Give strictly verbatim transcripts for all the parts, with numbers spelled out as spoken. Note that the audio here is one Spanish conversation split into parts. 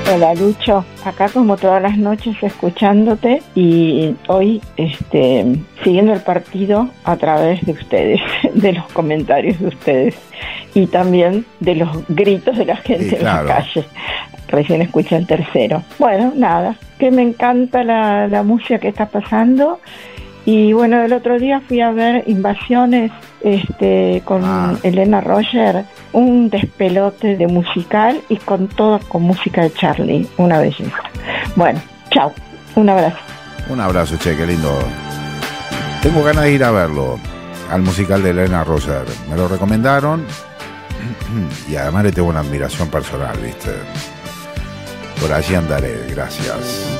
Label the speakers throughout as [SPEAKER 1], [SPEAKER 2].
[SPEAKER 1] Hola Lucho, acá como todas las noches escuchándote y hoy este, siguiendo el partido a través de ustedes, de los comentarios de ustedes y también de los gritos de la gente sí, claro. en la calle. Recién escuché el tercero. Bueno, nada, que me encanta la, la música que está pasando. Y bueno, el otro día fui a ver Invasiones este, con ah. Elena Roger, un despelote de musical y con todo con música de Charlie, una belleza. Bueno, chao, un abrazo.
[SPEAKER 2] Un abrazo, che, qué lindo. Tengo ganas de ir a verlo, al musical de Elena Roger. Me lo recomendaron y además le tengo una admiración personal, ¿viste? Por allí andaré, gracias.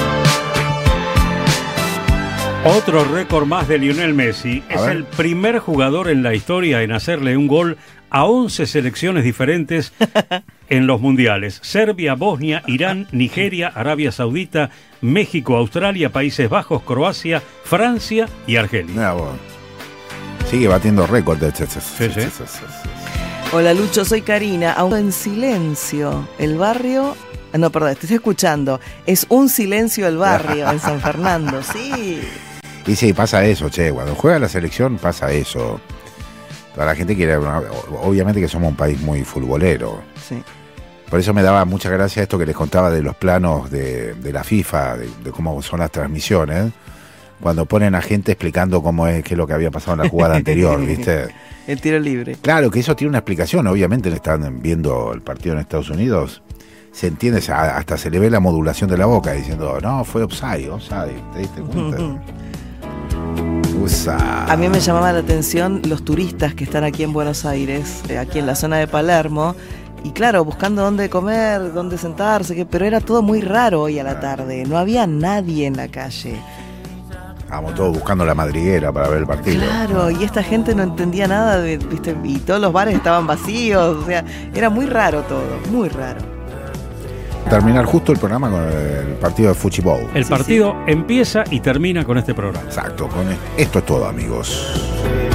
[SPEAKER 3] Otro récord más de Lionel Messi. Es el primer jugador en la historia en hacerle un gol a once selecciones diferentes en los mundiales. Serbia, Bosnia, Irán, Nigeria, Arabia Saudita, México, Australia, Países Bajos, Croacia, Francia y Argelia.
[SPEAKER 2] Mira, bueno. Sigue batiendo récords. Sí, sí.
[SPEAKER 4] Hola Lucho, soy Karina. Aún en silencio, el barrio... No, perdón, te estoy escuchando. Es un silencio el barrio en San Fernando, sí.
[SPEAKER 2] Y sí, pasa eso, che. Cuando juega la selección pasa eso. Toda la gente quiere... Obviamente que somos un país muy futbolero.
[SPEAKER 4] Sí.
[SPEAKER 2] Por eso me daba mucha gracia esto que les contaba de los planos de, de la FIFA, de, de cómo son las transmisiones. Cuando ponen a gente explicando cómo es, qué es lo que había pasado en la jugada anterior, ¿viste?
[SPEAKER 4] El tiro libre.
[SPEAKER 2] Claro, que eso tiene una explicación. Obviamente están viendo el partido en Estados Unidos. Se entiende, hasta se le ve la modulación de la boca diciendo, no, fue offside, offside, ¿te diste cuenta? Usa.
[SPEAKER 4] A mí me llamaba la atención los turistas que están aquí en Buenos Aires, aquí en la zona de Palermo, y claro, buscando dónde comer, dónde sentarse, que, pero era todo muy raro hoy a la tarde, no había nadie en la calle.
[SPEAKER 2] Estábamos todos buscando la madriguera para ver el partido.
[SPEAKER 4] Claro, y esta gente no entendía nada, de, ¿viste? Y todos los bares estaban vacíos, o sea, era muy raro todo, muy raro.
[SPEAKER 2] Terminar justo el programa con el partido de Fuchibol.
[SPEAKER 3] El
[SPEAKER 4] sí,
[SPEAKER 3] partido
[SPEAKER 4] sí.
[SPEAKER 3] empieza y termina con este programa.
[SPEAKER 2] Exacto, con esto, esto es todo, amigos.